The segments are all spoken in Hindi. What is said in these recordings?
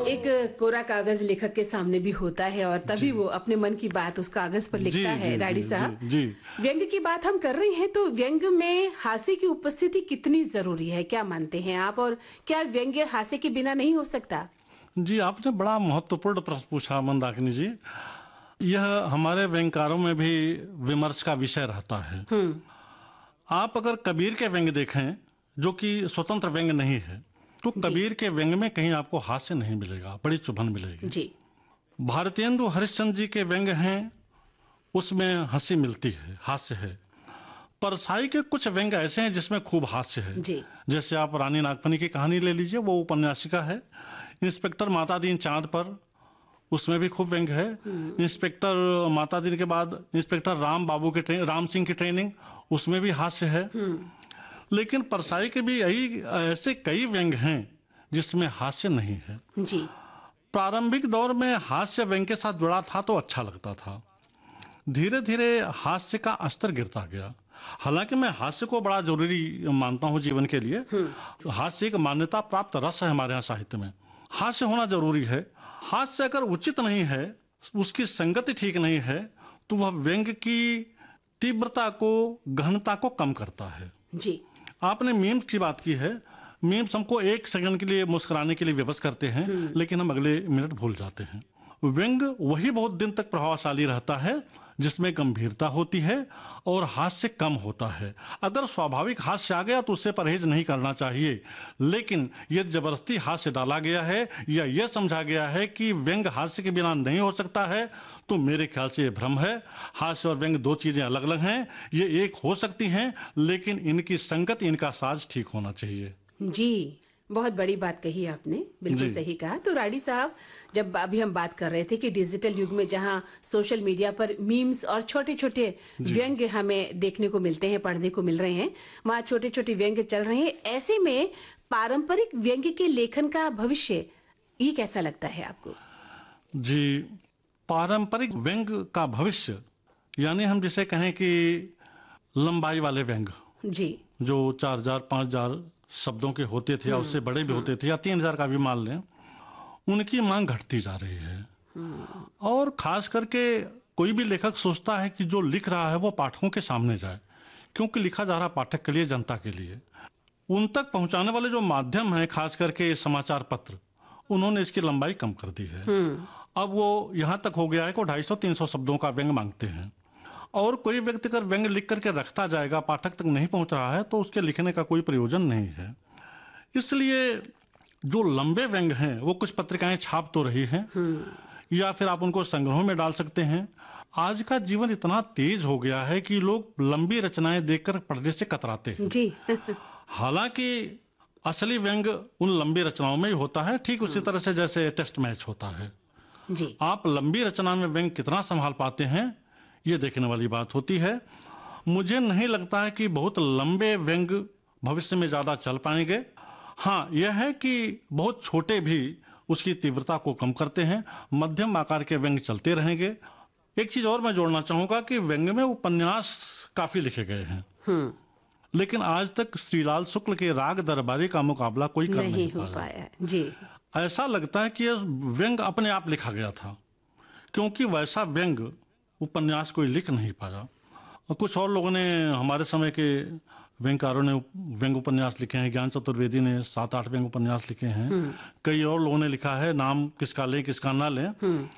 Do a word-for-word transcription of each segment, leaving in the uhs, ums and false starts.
एक कोरा कागज लेखक के सामने भी होता है और तभी वो अपने मन की बात उस कागज पर लिखता जी, है। जी, राडी जी, साहब, जी, जी। व्यंग की बात हम कर रहे हैं तो व्यंग में हास्य की उपस्थिति कितनी जरूरी है, क्या मानते हैं आप? और क्या व्यंग हास्य के बिना नहीं हो सकता? जी, आपने बड़ा महत्वपूर्ण प्रश्न पूछा मंदाकिनी जी। यह हमारे व्यंगकारों में भी विमर्श का विषय रहता है। हम्म। आप अगर कबीर के व्यंग देखें, जो कि स्वतंत्र व्यंग नहीं है, तो जी कबीर के व्यंग में कहीं आपको हास्य नहीं मिलेगा, बड़ी चुभन मिलेगी। जी। भारतेंदु हरिश्चंद्र जी के व्यंग हैं, उसमें हंसी मिलती है, हास्य है। परसाई के कुछ व्यंग ऐसे हैं जिसमें खूब हास्य है। जी जैसे आप रानी नागफनी की कहानी ले लीजिए, वो उपन्यासिका है। इंस्पेक्टर माता दीन चांद पर, उसमें भी खूब व्यंग है। इंस्पेक्टर माता दीन के बाद इंस्पेक्टर राम बाबू के ट्रेन राम सिंह की ट्रेनिंग, उसमें भी हास्य है। लेकिन परसाई के भी यही ऐसे कई व्यंग हैं जिसमें हास्य नहीं है। जी। प्रारंभिक दौर में हास्य व्यंग के साथ जुड़ा था तो अच्छा लगता था, धीरे धीरे हास्य का स्तर गिरता गया। हालांकि मैं हास्य को बड़ा जरूरी मानता हूं जीवन के लिए। हास्य एक मान्यता प्राप्त रस है हमारे यहाँ साहित्य में, हास्य होना जरूरी है। हास्य अगर उचित नहीं है, उसकी संगति ठीक नहीं है, तो वह व्यंग की तीव्रता को, गहनता को कम करता है। जी। आपने मीम्स की बात की है। मीम्स हमको एक सेकंड के लिए मुस्कुराने के लिए विवश करते हैं, लेकिन हम अगले मिनट भूल जाते हैं। व्यंग वही बहुत दिन तक प्रभावशाली रहता है जिसमें गंभीरता होती है और हास्य कम होता है। अगर स्वाभाविक हास्य आ गया तो उससे परहेज नहीं करना चाहिए, लेकिन यदि जबरदस्ती हास्य डाला गया है या यह समझा गया है कि व्यंग हास्य के बिना नहीं हो सकता है, तो मेरे ख्याल से यह भ्रम है। हास्य और व्यंग दो चीजें अलग अलग हैं, ये एक हो सकती हैं, लेकिन इनकी संगत, इनका साज ठीक होना चाहिए। जी, बहुत बड़ी बात कही आपने, बिल्कुल जी। सही कहा। तो राडी साहब, जब अभी हम बात कर रहे थे कि डिजिटल युग में जहां सोशल मीडिया पर मीम्स और छोटे छोटे व्यंग हमें देखने को मिलते हैं, पढ़ने को मिल रहे हैं, वहां छोटे छोटे व्यंग चल रहे हैं, ऐसे में पारंपरिक व्यंग के लेखन का भविष्य ये कैसा लगता है आपको? जी, पारंपरिक व्यंग का भविष्य, यानी हम जिसे कहें कि लंबाई वाले व्यंग, जी जो चार हजार पांच हजार शब्दों के होते थे या उससे बड़े भी होते थे, या तीन हजार का भी मान लें, उनकी मांग घटती जा रही है। और खास करके कोई भी लेखक सोचता है कि जो लिख रहा है वो पाठकों के सामने जाए, क्योंकि लिखा जा रहा पाठक के लिए, जनता के लिए। उन तक पहुंचाने वाले जो माध्यम है, खास करके समाचार पत्र, उन्होंने इसकी लंबाई कम कर दी है। अब वो यहां तक हो गया है कि ढाई सौ तीन सौ शब्दों का व्यंग मांगते हैं। और कोई व्यक्ति अगर व्यंग लिख करके रखता जाएगा, पाठक तक नहीं पहुंच रहा है, तो उसके लिखने का कोई प्रयोजन नहीं है। इसलिए जो लंबे व्यंग हैं वो कुछ पत्रिकाएं छाप तो रही हैं, या फिर आप उनको संग्रहों में डाल सकते हैं। आज का जीवन इतना तेज हो गया है कि लोग लंबी रचनाएं देखकर पढ़ने से कतराते हैं। जी हालांकि असली व्यंग उन लंबी रचनाओं में ही होता है, ठीक उसी तरह से जैसे टेस्ट मैच होता है। जी। आप लंबी रचना में व्यंग कितना संभाल पाते हैं, ये देखने वाली बात होती है। मुझे नहीं लगता है कि बहुत लंबे व्यंग भविष्य में ज्यादा चल पाएंगे। हाँ, यह है कि बहुत छोटे भी उसकी तीव्रता को कम करते हैं। मध्यम आकार के व्यंग चलते रहेंगे। एक चीज और मैं जोड़ना चाहूंगा कि व्यंग में उपन्यास काफी लिखे गए हैं, लेकिन आज तक श्रीलाल शुक्ल के राग दरबारी का मुकाबला कोई कर नहीं नहीं हो पाया। पाया। जी ऐसा लगता है कि यह व्यंग अपने आप लिखा गया था, क्योंकि वैसा व्यंग उपन्यास कोई लिख नहीं पाया। और कुछ और लोगों ने, हमारे समय के व्यंगकारों ने व्यंग उपन्यास लिखे हैं। ज्ञान चतुर्वेदी ने सात आठ व्यंग उपन्यास लिखे हैं। कई और लोगों ने लिखा है, नाम किसका लें किसका ना लें।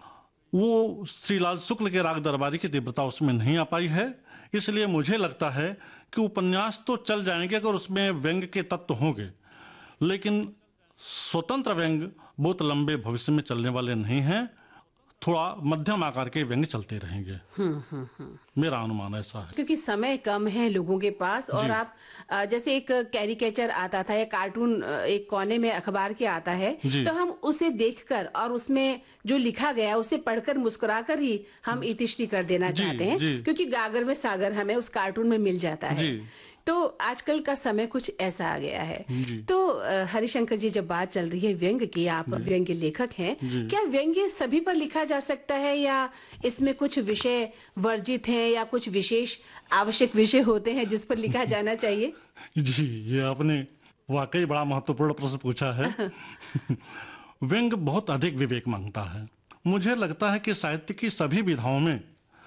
वो श्रीलाल शुक्ल के राग दरबारी की तीव्रता उसमें नहीं आ पाई है। इसलिए मुझे लगता है कि उपन्यास तो चल जाएंगे अगर उसमें व्यंग के तत्व होंगे, लेकिन स्वतंत्र व्यंग बहुत लंबे भविष्य में चलने वाले नहीं हैं। थोड़ा मध्यम आकार के व्यंग चलते रहेंगे। मेरा अनुमान ऐसा है, क्योंकि समय कम है लोगों के पास। और आप अ, जैसे एक कैरिकेचर आता था या कार्टून अ, एक कोने में अखबार के आता है, तो हम उसे देखकर और उसमें जो लिखा गया उसे पढ़कर मुस्कुराकर ही हम इतिश्री कर देना जी, चाहते हैं, जी। क्योंकि गागर में सागर हमें उस कार्टून में मिल जाता है। जी। तो आजकल का समय कुछ ऐसा आ गया है। जी। तो अ, हरिशंकर जी, जब बात चल रही है व्यंग की, आप व्यंग्य लेखक हैं, क्या व्यंग्य सभी पर लिखा जा सकता है या इसमें कुछ विषय वर्जित हैं या कुछ विशेष आवश्यक विषय होते हैं जिस पर लिखा जाना चाहिए? जी, ये आपने वाकई बड़ा महत्वपूर्ण प्रश्न पूछा है। व्यंग बहुत अधिक विवेक मांगता है। मुझे लगता है कि साहित्य की सभी विधाओं में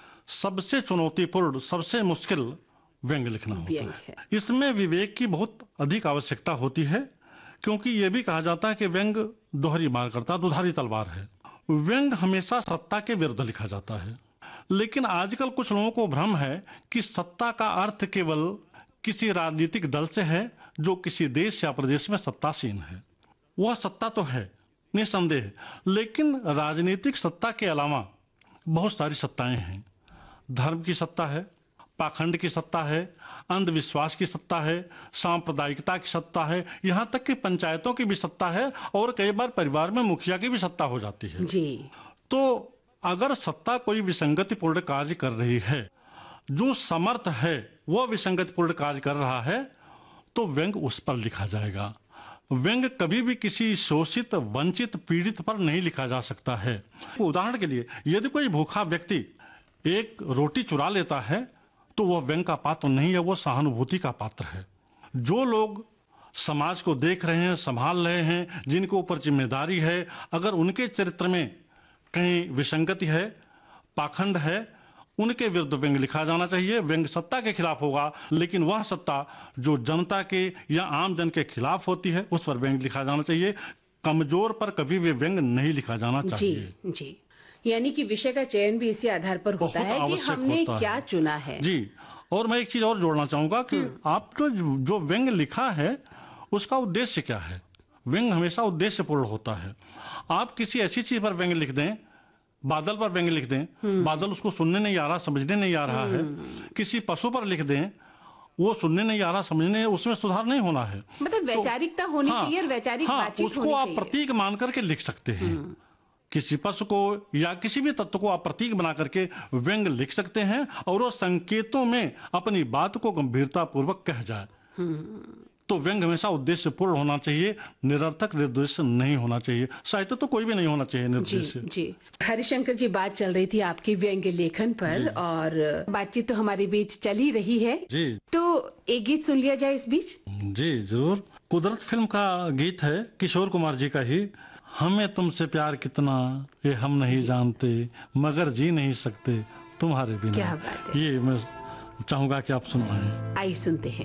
सबसे चुनौतीपूर्ण, सबसे मुश्किल व्यंग लिखना होता व्यंग है। है। इसमें विवेक की बहुत अधिक आवश्यकता होती है, क्योंकि यह भी कहा जाता है कि व्यंग दोहरी मार करता, दुधारी तलवार है। व्यंग हमेशा सत्ता के विरुद्ध लिखा जाता है, लेकिन आजकल कुछ लोगों को भ्रम है कि सत्ता का अर्थ केवल किसी राजनीतिक दल से है जो किसी देश या प्रदेश में सत्तासीन है। वह सत्ता तो है निसंदेह, लेकिन राजनीतिक सत्ता के अलावा बहुत सारी सत्ताएं हैं। धर्म की सत्ता है, पाखंड की सत्ता है, अंधविश्वास की सत्ता है, सांप्रदायिकता की सत्ता है, यहाँ तक कि पंचायतों की भी सत्ता है, और कई बार परिवार में मुखिया की भी सत्ता हो जाती है। जी। तो अगर सत्ता कोई विसंगतिपूर्ण कार्य कर रही है, जो समर्थ है वह विसंगतिपूर्ण कार्य कर रहा है, तो व्यंग उस पर लिखा जाएगा। व्यंग कभी भी किसी शोषित, वंचित, पीड़ित पर नहीं लिखा जा सकता है। उदाहरण के लिए, यदि कोई भूखा व्यक्ति एक रोटी चुरा लेता है तो वह व्यंग का पात्र नहीं है, वह सहानुभूति का पात्र है। जो लोग समाज को देख रहे हैं, संभाल रहे हैं, जिनके ऊपर जिम्मेदारी है, अगर उनके चरित्र में कहीं विसंगति है, पाखंड है, उनके विरुद्ध व्यंग लिखा जाना चाहिए। व्यंग सत्ता के खिलाफ होगा, लेकिन वह सत्ता जो जनता के या आम जन के खिलाफ होती है, उस पर व्यंग लिखा जाना चाहिए। कमजोर पर कभी भी व्यंग नहीं लिखा जाना चाहिए। जी जी, यानी कि विषय का चयन भी इसी आधार पर होता है कि हमने क्या चुना है। जी, और मैं एक चीज और जोड़ना चाहूंगा कि आपने जो व्यंग लिखा है उसका उद्देश्य क्या है। व्यंग हमेशा उद्देश्यपूर्ण होता है। आप किसी ऐसी चीज पर व्यंग लिख दें, बादल पर व्यंग लिख दें, बादल उसको सुनने नहीं आ रहा, समझने नहीं आ रहा है। किसी पशु पर लिख दें, वो सुनने नहीं आ रहा, समझने, उसमें सुधार नहीं होना है। मतलब वैचारिकता होनी हाँ, चाहिए और वैचारिक हाँ, बातचीत उसको होनी आप चाहिए। प्रतीक मान करके लिख सकते हैं। किसी पशु को या किसी भी तत्व को आप प्रतीक बना करके व्यंग लिख सकते हैं, और वो संकेतों में अपनी बात को गंभीरता पूर्वक कह जाए। तो व्यंग हमेशा उद्देश्यपूर्ण होना चाहिए, निरर्थक निर्देश्य नहीं होना चाहिए। साहित्य तो कोई भी नहीं होना चाहिए निर्देश्य। जी जी। हरिशंकर जी, बात चल रही थी आपकी व्यंग लेखन पर, और बातचीत तो हमारे बीच चल ही रही है। जी, तो एक गीत सुन लिया जाए इस बीच। जी जरूर। कुदरत फिल्म का गीत है, किशोर कुमार जी का ही। हमें तुमसे प्यार कितना ये हम नहीं जानते, मगर जी नहीं सकते तुम्हारे बिना। क्या बात है। ये मैं चाहूंगा कि आप सुनवाएं। आइए सुनते हैं।